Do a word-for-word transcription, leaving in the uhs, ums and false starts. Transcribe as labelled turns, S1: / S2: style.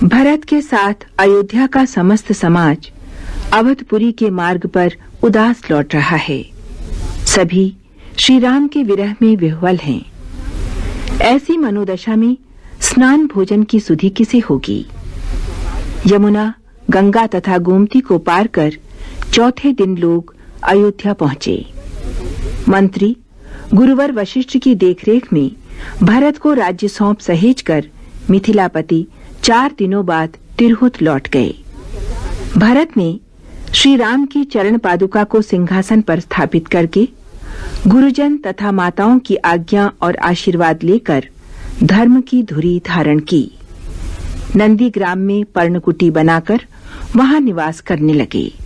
S1: भरत के साथ अयोध्या का समस्त समाज अवधपुरी के मार्ग पर उदास लौट रहा है। सभी श्री राम के विरह में विह्वल हैं। ऐसी मनोदशा में स्नान भोजन की सुधि किसे होगी। यमुना, गंगा तथा गोमती को पार कर चौथे दिन लोग अयोध्या पहुंचे। मंत्री गुरुवर वशिष्ठ की देखरेख में भरत को राज्य सौंप सहेजकर मिथिलापति चार दिनों बाद तिरहुत लौट गए। भरत ने श्री राम की चरण पादुका को सिंहासन पर स्थापित करके गुरुजन तथा माताओं की आज्ञा और आशीर्वाद लेकर धर्म की धुरी धारण की। नंदीग्राम में पर्णकुटी बनाकर वहां निवास करने लगे।